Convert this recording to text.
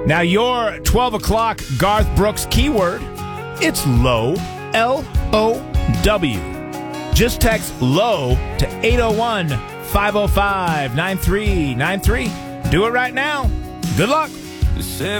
Now, your 12 o'clock Garth Brooks keyword, it's LOW, L-O-W. Just text LOW to 801-505-9393. Do it right now. Good luck.